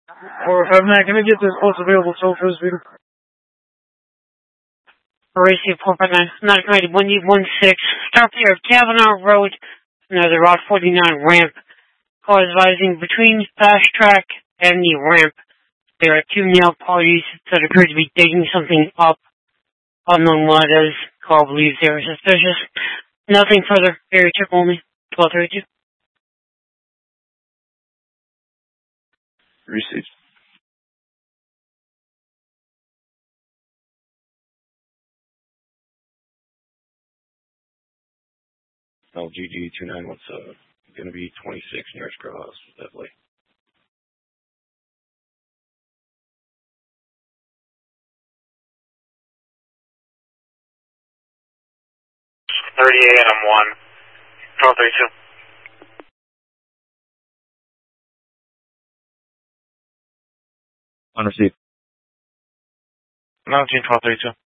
Or if I'm not going to get this post available so for this video. Racing 459, not ready, 116. Start clear of Kavanaugh Road, another Route 49 ramp. Cars rising between Fast Track and the ramp. There are two male parties that appear to be digging something up. Unknown what it is. Car believes they are suspicious. Nothing further. Area check only. 1232. Received. LGG 2917. Going to be 26 nearest grow house, definitely. AM 1, 1232. On receipt. 19 1232.